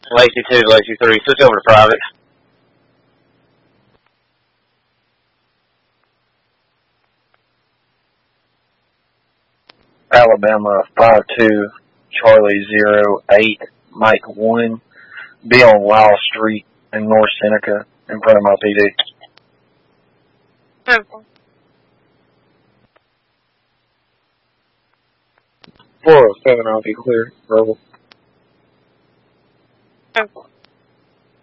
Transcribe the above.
Lacey 2, Lacey 3. Switch over to private. Alabama 52, Charlie 08, Mike 1. Be on Wild Street in North Seneca in front of my PD. Okay. 407, I'll be clear. Verbal.